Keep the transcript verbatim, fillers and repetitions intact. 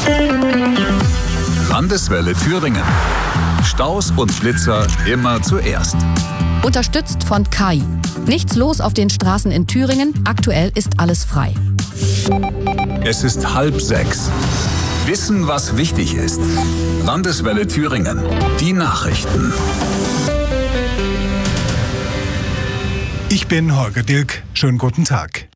Landeswelle Thüringen. Staus und Blitzer immer zuerst. Unterstützt von K I. Nichts los auf den Straßen in Thüringen. Aktuell ist alles frei. Es ist halb sechs. Wissen, was wichtig ist. Landeswelle Thüringen. Die Nachrichten. Ich bin Holger Dilk. Schönen guten Tag.